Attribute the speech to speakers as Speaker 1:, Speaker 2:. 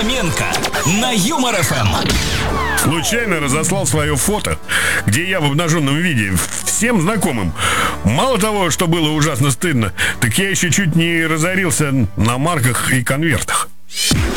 Speaker 1: Фоменко на Юмор ФМ.
Speaker 2: Случайно разослал свое фото, где я в обнаженном виде, всем знакомым. Мало того, что было ужасно стыдно, так я еще чуть не разорился на марках и конвертах.